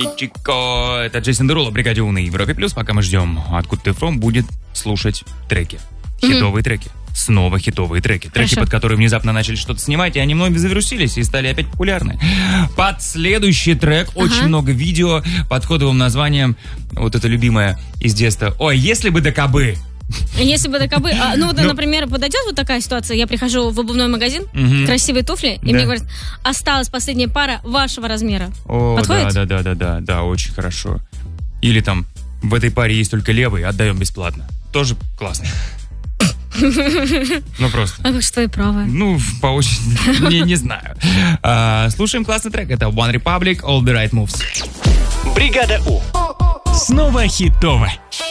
Чичико. Это Джейсон Деруло, Бригаде У на Европе Плюс. Пока мы ждем, откуда ты from, будет слушать треки. Хитовые треки. Снова хитовые треки. Треки, под которые внезапно начали что-то снимать, и они многие завирусились и стали опять популярны. Под следующий трек очень много видео под кодовым названием, вот это любимое из детства, «Ой, если бы да кабы». Если бы такобы... например, подойдет вот такая ситуация, я прихожу в обувной магазин, красивые туфли, и мне говорят, осталась последняя пара вашего размера. Подходит? Да, очень хорошо. Или там, в этой паре есть только левый, отдаем бесплатно. Тоже классно. Ну, просто. А как же твои правая? Ну, по очереди, не знаю. Слушаем классный трек. Это One Republic, All the Right Moves. Бригада У. Снова хитово.